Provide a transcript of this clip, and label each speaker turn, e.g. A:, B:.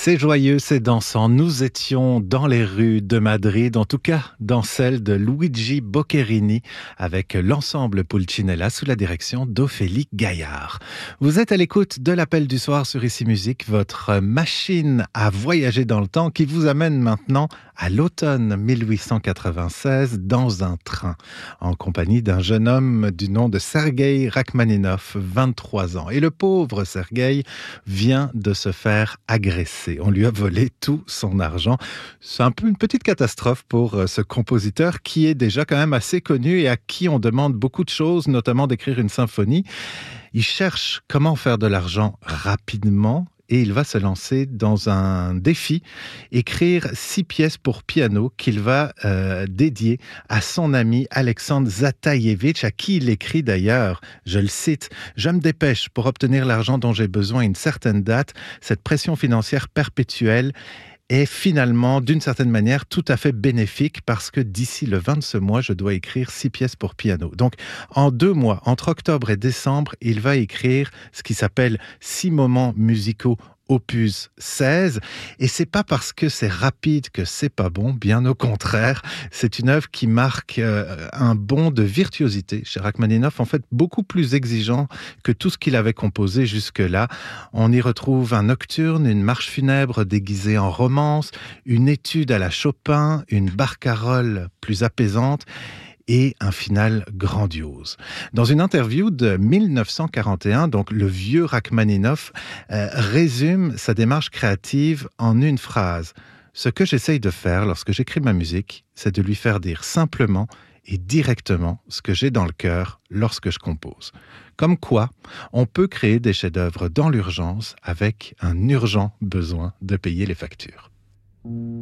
A: C'est joyeux, c'est dansant. Nous étions dans les rues de Madrid, en tout cas dans celle de Luigi Boccherini, avec l'ensemble Pulcinella sous la direction d'Ophélie Gaillard. Vous êtes à l'écoute de l'appel du soir sur Ici Musique, votre machine à voyager dans le temps qui vous amène maintenant à l'automne 1896 dans un train, en compagnie d'un jeune homme du nom de Sergueï Rachmaninov, 23 ans. Et le pauvre Sergueï vient de se faire agresser. On lui a volé tout son argent. C'est un peu une petite catastrophe pour ce compositeur qui est déjà quand même assez connu et à qui on demande beaucoup de choses, notamment d'écrire une symphonie. Il cherche comment faire de l'argent rapidement et il va se lancer dans un défi, écrire 6 pièces pour piano qu'il va dédier à son ami Alexandre Zataïevitch, à qui il écrit d'ailleurs, je le cite, « Je me dépêche pour obtenir l'argent dont j'ai besoin à une certaine date. Cette pression financière perpétuelle est finalement, d'une certaine manière, tout à fait bénéfique parce que d'ici le 20 de ce mois, je dois écrire 6 pièces pour piano. » Donc, en 2 mois, entre octobre et décembre, il va écrire ce qui s'appelle 6 moments musicaux opus 16, et c'est pas parce que c'est rapide que c'est pas bon, bien au contraire, c'est une œuvre qui marque un bond de virtuosité chez Rachmaninov, en fait beaucoup plus exigeant que tout ce qu'il avait composé jusque-là. On y retrouve un nocturne, une marche funèbre déguisée en romance, une étude à la Chopin, une barcarolle plus apaisante, et un final grandiose. Dans une interview de 1941, donc le vieux Rachmaninov résume sa démarche créative en une phrase. « Ce que j'essaye de faire lorsque j'écris ma musique, c'est de lui faire dire simplement et directement ce que j'ai dans le cœur lorsque je compose. » Comme quoi, on peut créer des chefs-d'œuvre dans l'urgence avec un urgent besoin de payer les factures.